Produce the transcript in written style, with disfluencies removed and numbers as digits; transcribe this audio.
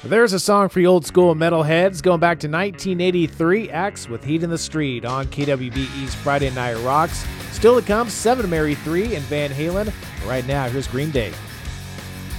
There's a song for you old school metalheads going back to 1983, X with Heat in the Street on KWBE's Friday Night Rocks. Still to come, 7 Mary 3 and Van Halen. Right now, here's Green Day.